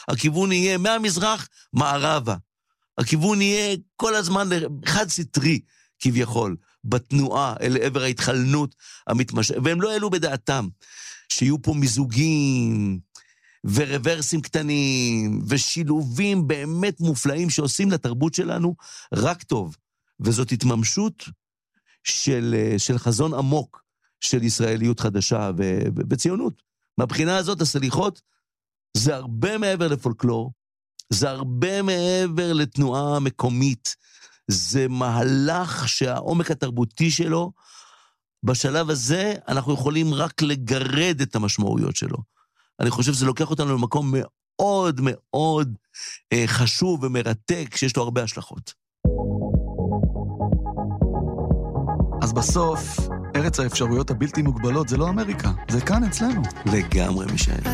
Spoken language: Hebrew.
הכיוון יהיה מהמזרח מערבה. הכיוון יהיה כל הזמן חד סטרי, כביכול, בתנועה אל עבר ההתחלנות המתמשכת, והם לא העלו בדעתם שיהיו פה מיזוגים ורוורסים קטנים ושילובים באמת מופלאים שעושים לתרבות שלנו רק טוב, וזאת התממשות של חזון עמוק של ישראליות חדשה וציונות. מהבחינה הזאת הסליחות זה הרבה מעבר לפולקלור, זה הרבה מעבר לתנועה מקומית, זה מהלך שהעומק התרבותי שלו, בשלב הזה אנחנו יכולים רק לגרד את המשמעויות שלו. אני חושב שזה לוקח אותנו למקום מאוד מאוד חשוב ומרתק, שיש לו הרבה השלכות. אז בסוף, ארץ האפשרויות הבלתי מוגבלות זה לא אמריקה, זה כאן אצלנו. לגמרי, מישאל.